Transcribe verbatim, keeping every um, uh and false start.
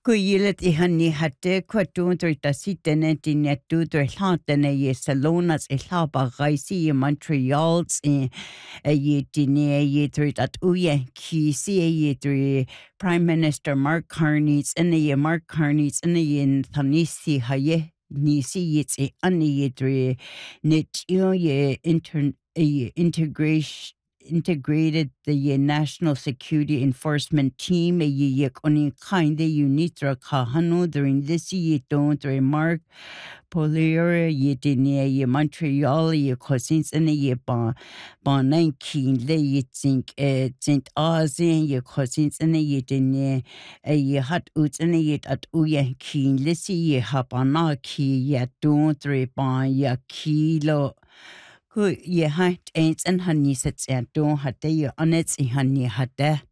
Kuyilet ihani hatte kwatun trita sitene tinetu trhatene ye Salonas ihlaba gaisi ye Montreals e ye tine ye tritat uye kisi ye tri Prime Minister Mark Carney's and ye Mark Carney's and ye Thanisi haye nisi yitsi ani ye tri nit ye intern ye integration integrated the National Security Enforcement Team a ye oni kind the unitra kahano during this ye don't remark Poliera ye dine ye Montreal ye cousins and ye ba ba nineteen le ye think eh Saint Austin ye cousins and ye dine a ye hat ut and ye at uye keen lisi ye hapana ki ye don't re ba ya kilo Ku ye hat ain't and honey sits and don't had they on its honey had there.